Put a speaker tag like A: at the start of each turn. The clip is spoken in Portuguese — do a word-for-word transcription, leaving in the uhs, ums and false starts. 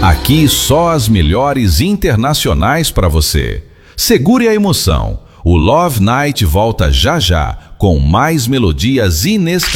A: Aqui só as melhores internacionais para você. Segure a emoção. O Love Night volta já já com mais melodias inesquecíveis.